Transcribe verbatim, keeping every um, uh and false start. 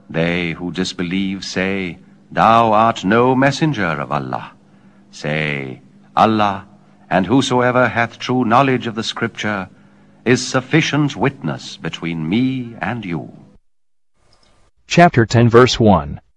They who disbelieve say, Thou art no messenger of Allah. Say, Allah, and whosoever hath true knowledge of the Scripture, is sufficient witness between me and you. Chapter ten, verse one.